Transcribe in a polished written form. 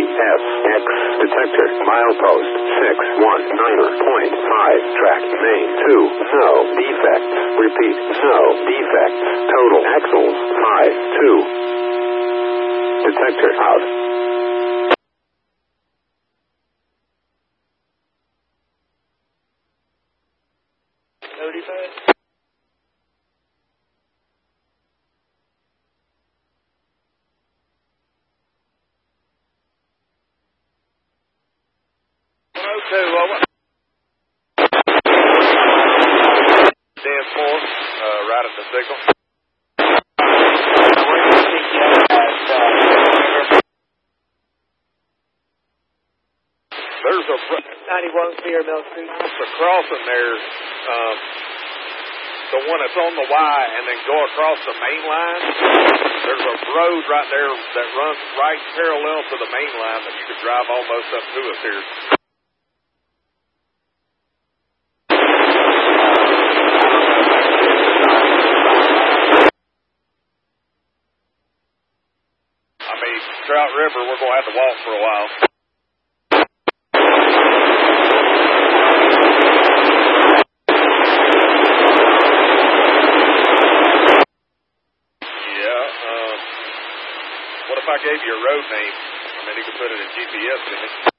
CSX detector, milepost 619.5, track main 2, no defects, repeat, no defects, total axles 5, 2, detector out. No defects. Right at the signal. There's a 91 Clear Mill Street. The crossing there, the one that's on the Y and then go across the main line. There's a road right there that runs right parallel to the main line that you could drive almost up to us here. Trout River, we're going to have to walk for a while. Yeah, what if I gave you a road name? I mean, you could put it in GPS, couldn't you?